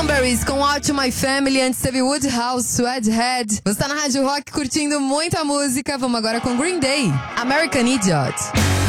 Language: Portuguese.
Cranberries com Out to My Family, antes teve Woodhouse, Sweathead. Você tá na Rádio Rock curtindo muita música. Vamos agora com Green Day, American Idiot.